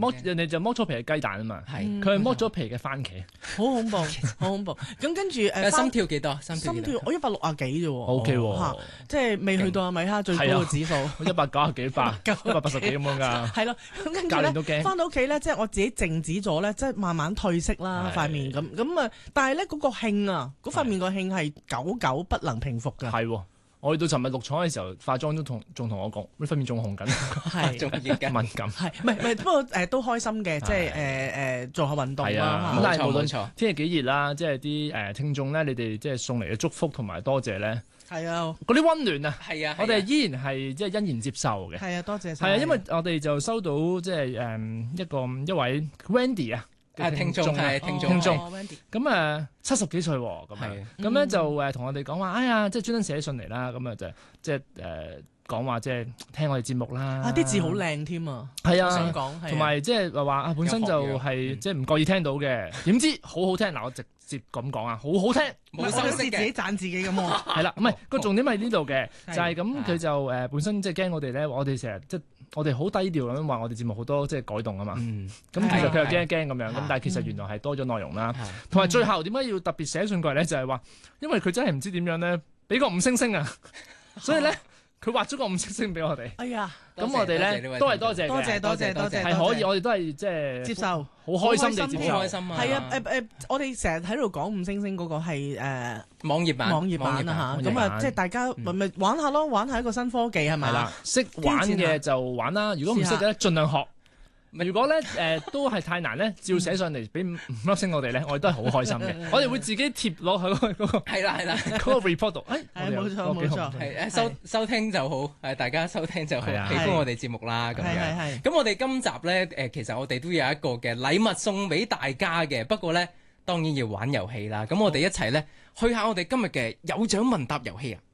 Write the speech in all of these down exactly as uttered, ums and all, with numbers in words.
剝人哋就剝咗皮嘅雞蛋啊嘛，佢係剝咗皮嘅番茄， 好恐怖，好恐怖。咁跟住誒， 心跳幾多？心跳心跳我一百六啊幾啫喎。 O K 喎， 即係未去到阿米哈最高嘅指數， 一百九啊幾百，一百八十幾咁樣㗎。 係咯，咁跟住咧，翻到屋企咧，即係我自己靜止咗咧，即係慢慢褪色啦塊面咁咁啊，但係咧嗰個興啊，嗰塊面個興係久久不能平復㗎。 係喎。我去到尋日錄廠嘅時候，化妝都同仲同我講，你塊面仲紅緊， 係仲熱緊， 敏感。 係，唔係唔係，不過誒都開心嘅，即係誒誒做下運動啦。 咁但係無論錯天氣幾熱啦，即係啲誒聽眾咧，你哋即係送嚟嘅祝福同埋多謝咧， 係啊， 嗰啲溫暖啊， 係啊， 我哋依然係即係欣然接受嘅。 係啊，多謝晒。 係啊，因為我哋就收到即係誒一個一位 Wendy 啊。 啊！聽眾係聽眾， 聽眾咁誒七十幾歲喎，咁樣咁咧就誒同我哋講話，哎呀，即係專登寫信嚟啦，咁啊就即係誒講話即係聽我哋節目啦。 啊，啲字好靚添啊！ 係啊， 想講同埋即係話話啊，本身就係即係唔覺意聽到嘅，點知好好聽嗱，我直接咁講啊，好好聽， 冇心思自己讚自己咁喎。 係啦，唔係個重點係呢度嘅，就係咁佢就誒本身即係驚我哋咧，我哋成日即係。我哋好低調咁樣話，我哋節目好多即係改動啊嘛。咁、嗯、其實佢又驚一驚咁樣，咁但係其實原來係多咗內容啦。同埋最後點解要特別寫信過嚟咧？就係話，因為佢真係唔知點樣咧，俾個五星星啊，所以咧。佢畫咗個五星星俾我哋。 哎呀， 咁我哋咧都係多謝， 多謝多謝多謝， 係可以，我哋都係即係接受，好開心地接受， 開心啊！ 係啊，誒誒，我哋成日喺度講五星星嗰個係誒網頁版， 網頁版啊嚇，咁啊即係大家咪咪玩下咯，玩下一個新科技係咪？ 係啦，識玩嘅就玩啦，如果唔識嘅咧，盡量學。如果咧誒、呃、都係太難咧，照寫上嚟俾五粒星我哋咧，我哋都係好開心嘅。我哋會自己貼落去嗰個係啦係啦嗰個 report 度。誒係冇錯冇錯， 係誒收收聽就好，誒大家收聽就好，喜歡我哋節目啦咁樣。咁我哋今集咧誒，其實我哋都有一個嘅禮物送俾大家嘅，不過咧當然要玩遊戲啦。咁我哋一齊咧去下我哋今日嘅有獎問答遊戲啊！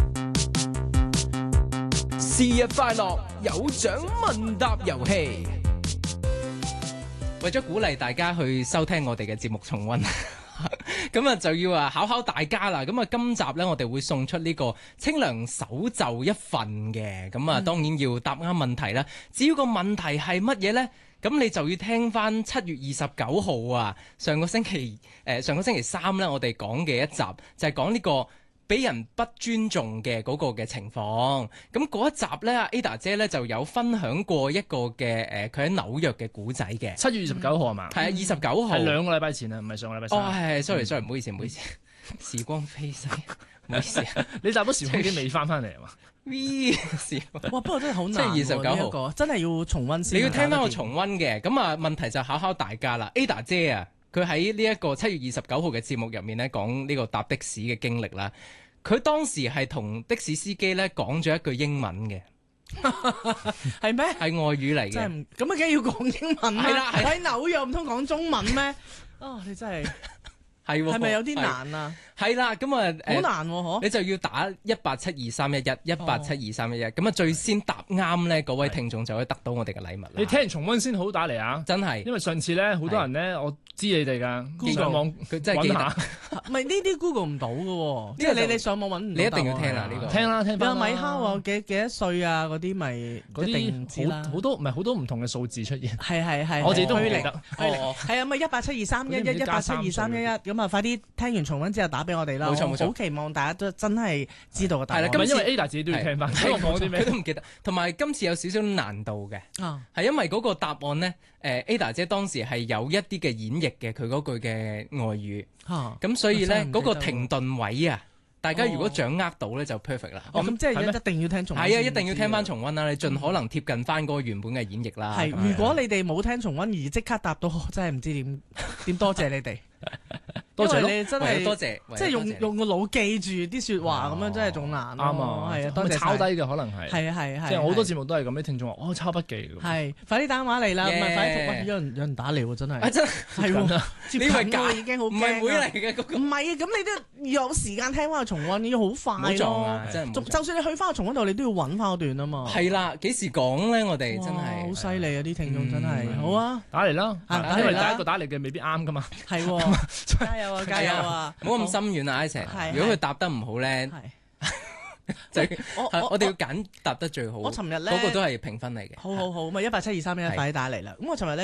是日快樂有獎問答遊戲。為咗鼓勵大家去收聽我哋嘅節目重溫，咁啊就要啊考考大家啦。咁啊今集呢，我哋會送出呢個清涼手袖一份嘅。咁啊當然要答啱問題啦。至於個問題係乜嘢呢？咁你就要聽翻七月二十九號啊，上個星期誒、呃、上個星期三呢，我哋講嘅一集就係講呢個俾人不尊重嘅嗰個嘅情況，咁嗰一集咧，Ada 姐咧就有分享過一個嘅誒，佢喺紐約嘅古仔嘅。 七月二十九號係嘛？ 係啊，二十九號。係兩個禮拜前啊，唔係上個禮拜三。 哦，係係，sorry sorry，唔好意思唔好意思，時光飛逝，唔好意思。 你搭咗時光機未翻翻嚟啊嘛 ？V 時哇，不過真係好難。 即係二十九號， 真係要重溫先。 你要聽翻個重溫嘅，咁啊問題就考考大家啦，Ada 姐啊，佢喺呢一個七月二十九號嘅節目入面咧，講呢個搭的士嘅經歷啦。佢當時係同的士司機咧講咗一句英文嘅， 係咩？ 係外語嚟嘅。 咁啊，梗係要講英文啦。 係啦， 喺紐約唔通講中文咩？啊，你真係係喎， 係咪有啲難啊？ 係啦，咁啊， 好難喎， 你就要打一八七二三一一一八七二三一一，咁啊最先答啱咧，嗰位聽眾就可以得到我哋嘅禮物啦。 你聽完重溫先好打嚟啊！ 真係， 因為上次咧好多人咧，我知你哋噶，上網佢真係記得， 唔係呢啲 Google 唔到嘅，即係你你上網揾唔到。 你一定要聽啦呢個， 聽啦聽翻。 有米哈喎，幾幾多歲啊？嗰啲咪嗰啲好好多唔係好多唔同嘅數字出現。 係係係， 我自己都唔記得。 係啊，咪一八七二三一一一八七二三一一，咁啊快啲聽完重溫之後打俾我哋啦。 冇錯冇錯。 好期望大家都真係知道嘅答案。 係啦，咁因為 Ada 自己都要聽翻， 睇我講啲咩都唔記得。同埋今次有少少難度嘅，係因為嗰個答案咧，誒 Ada 姐當時係有一啲嘅演繹嘅，佢嗰句嘅外語，咁所以咧嗰個停頓位啊，大家如果掌握到咧就 perfect 啦。 哦，咁即係一定要聽重溫。 係啊，一定要聽翻重溫啦，你盡可能貼近翻嗰個原本嘅演繹啦。 係，如果你哋冇聽重溫而即刻答到，真係唔知點點多謝你哋。 多謝你真係多謝， 即係用用個腦記住啲説話咁樣，真係仲難。 啱啊， 係啊，多謝抄低嘅可能係。 係啊係係， 即係好多節目都係咁，啲聽眾話：哦，抄筆記㗎。 係，快啲打電話嚟啦！唔係快啲復，有人有人打嚟喎，真係。 啊真係喎，接緊㗎已經好驚。 唔係會嚟嘅嗰個。 唔係啊，咁你都要有時間聽翻個重溫，要好快咯。 真係就算你去翻個重溫度，你都要揾翻嗰段啊嘛。 係啦，幾時講咧？我哋真係好犀利啊！啲聽眾真係好啊， 打嚟啦，因為第一個打嚟嘅未必啱㗎嘛。 係喎，加油啊！加油啊！ 唔好咁心軟啊！阿成，如果佢答得唔好咧，就我我哋要揀答得最好。 我尋日咧嗰個都係評分嚟嘅。 好好好，咪一八七二三一，快啲打嚟啦！咁我尋日咧。